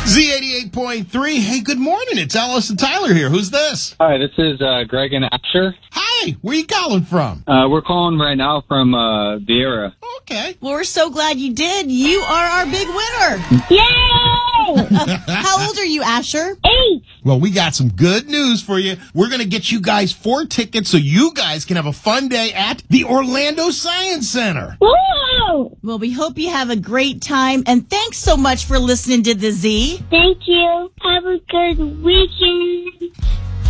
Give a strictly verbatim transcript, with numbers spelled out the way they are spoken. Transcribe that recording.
Z eighty-eight point three. Hey, good morning. It's Alice and Tyler here. Who's this? Hi, this is uh, Greg and Asher. Hi. Where you calling from? Uh, we're calling right now from uh, Vieira. Okay. Well, we're so glad you did. You are our big winner. Yay! How old are you, Asher? Eight. Well, we got some good news for you. We're going to get you guys four tickets so you guys can have a fun day at the Orlando Science Center. Whoa! Well, we hope you have a great time, and thanks so much for listening to The Z. Thank you. Have a good weekend.